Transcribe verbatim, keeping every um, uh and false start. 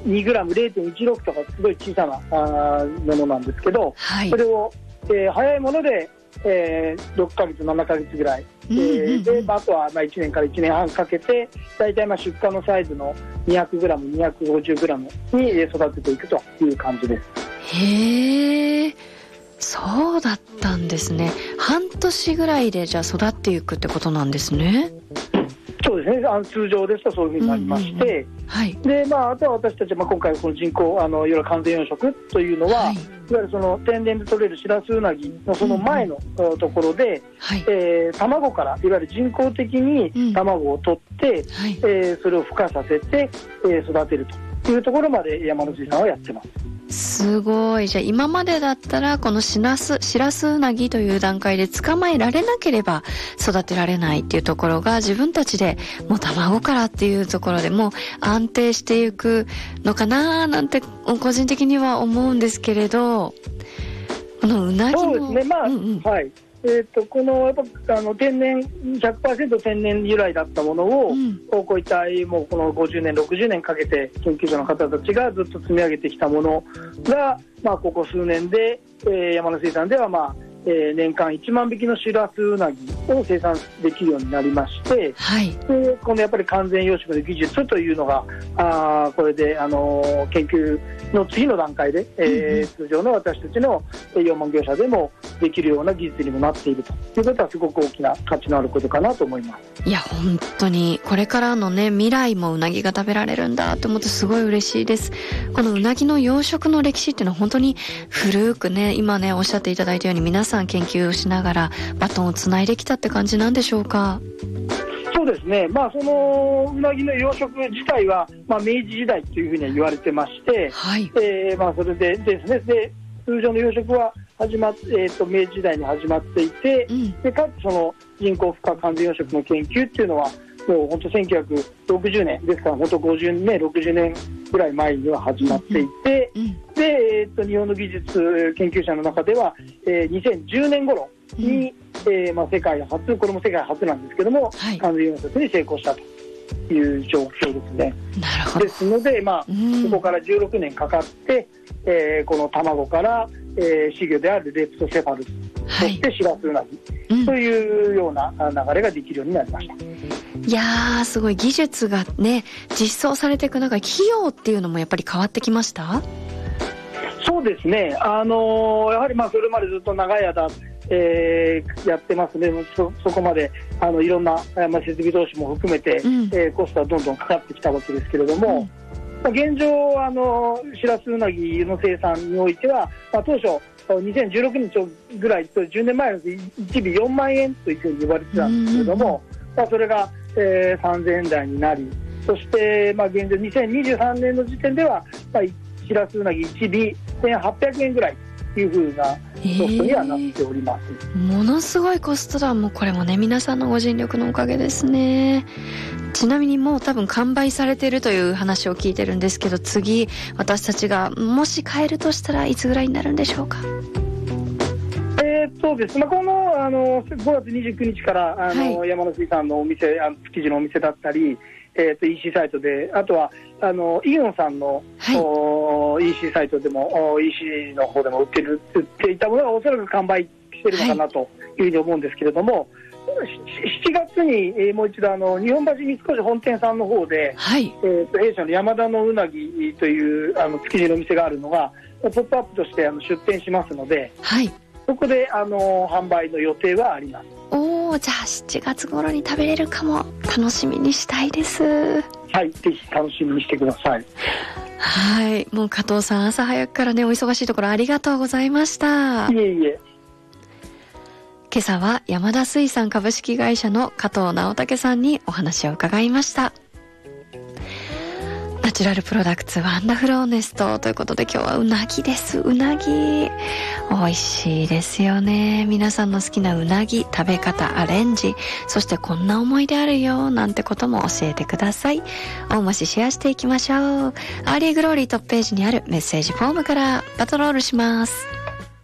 にグラム ゼロてんいちろく とかすごい小さなあものなんですけど、 はい、 それを、えー、早いもので、えー、ろっかげつななかげつぐらい、 うんうんうん、 えー、であとはまあいちねんからいちねんはんかけてだいたいまあ出荷のサイズの にひゃくグラム、にひゃくごじゅうグラム に育てていくという感じです。 へー、そうだったんですね。半年ぐらいでじゃあ育っていくってことなんですね。 そうですね、あの通常ですとそういうふうになりまして、うんうんうん、 はい、 でまあ、あとは私たち、まあ、今回この人工あのいわゆる完全養殖というのは、はい、いわゆるその天然で取れるシラスウナギのその前のところで、うんうん、はい、えー、卵からいわゆる人工的に卵を取って、うん、はい、えー、それを孵化させて、えー、育てるというところまで山の水産はやってます。 すごい。じゃあ今までだったらこのシラス、シラスウナギという段階で捕まえられなければ育てられないっていうところが自分たちでもう卵からっていうところでもう安定していくのかななんて個人的には思うんですけれど、このウナギの、 そうですね、まあ、うんうん、はい、えー、とこのやっぱあの天然 ひゃくパーセント 天然由来だったものを、うん、こういったもうこのごじゅうねんろくじゅうねんかけて研究者の方たちがずっと積み上げてきたものが、まあ、ここ数年で、えー、山の水産では、まあえー、年間いちまんびきのシラスウナギを生産できるようになりまして、はい、でこのやっぱり完全養殖の技術というのがあこれで、あのー、研究の次の段階で、えーうんうん、通常の私たちの養殖業者でもできるような技術にもなっているということはすごく大きな価値のあることかなと思います。 いや本当にこれからのね未来もうなぎが食べられるんだと思ってすごい嬉しいです。このうなぎの養殖の歴史っていうのは本当に古くね今ねおっしゃっていただいたように皆さん研究をしながらバトンをつないできたって感じなんでしょうか。 そうですね、まあ、そのうなぎの養殖自体は、まあ、明治時代というふうには言われてまして、はい、えーまあ、それでですねで通常の養殖は始まっ、えー、と明治時代に始まっていて、うん、でかつその人工孵化完全養殖の研究っていうのはもう本当せんきゅうひゃくろくじゅうねんですから本当ごじゅうねんろくじゅうねんぐらい前には始まっていて、うんうん、で、えー、と日本の技術研究者の中では、えー、にせんじゅうねん頃に、うんえーまあ、世界初これも世界初なんですけども、はい、完全養殖に成功したという状況ですね。 なるほど。 ですので、まあ、うん、そこからじゅうろくねんかかって、えー、この卵から、えー、仔魚であるレプトセファルス、はい、そしてシラスウナギ、うん、というような流れができるようになりました。 いやーすごい技術がね実装されていく中で費用っていうのもやっぱり変わってきました？ そうですね、あのー、やはりまあそれまでずっと長い間、えー、やってますね。 そ, そこまであのいろんな、まあ、設備投資も含めて、うんえー、コストはどんどんかかってきたわけですけれども、うんまあ、現状あのシラスウナギの生産においては、まあ、当初にせんじゅうろくねんぐらいとじゅうねんまえのいちびよんまんえんというふうに言われてたんですけれども、うんまあ、それが、えー、さんぜんえん台になり、そして、まあ、現状にせんにじゅうさんねんの時点では、まあ、シラスウナギいちびせんはっぴゃくえんぐらいというふうなコストにはなっております、 えー、ものすごいコストだ。もうこれもね皆さんのご尽力のおかげですね。ちなみにもう多分完売されているという話を聞いてるんですけど、次私たちがもし買えるとしたらいつぐらいになるんでしょうか？ えー、そうです、まあ、この、あのごがつにじゅうくにちからあの、はい、山の水産のお店、あの築地のお店だったり、えー、と イーシー サイトで、あとはあのイオンさんの、はい、イーシー サイトでも イーシー の方でも売ってる売っていたものがおそらく完売しているのかなというふうに思うんですけれども、はい、しちがつに、えー、もう一度あの日本橋三越本店さんの方で、はいえー、と弊社の山田のうなぎというあの築地のお店があるのがポップアップとしてあの出店しますので、はいそこであの販売の予定はあります。 おー、じゃあしちがつ頃に食べれるかも。楽しみにしたいです。 はい、ぜひ楽しみにしてください。 はい、もう加藤さん朝早くからねお忙しいところありがとうございました。 いえいえ。 今朝は山田水産株式会社の加藤直武さんにお話を伺いました。ナチュラルプロダクツワンダフルオネストということで今日はうなぎです。うなぎ美味しいですよね。皆さんの好きなうなぎ食べ方アレンジ、そしてこんな思い出あるよなんてことも教えてください。おもしシェアしていきましょう。アーリーグローリートップページにあるメッセージフォームからバトロールします。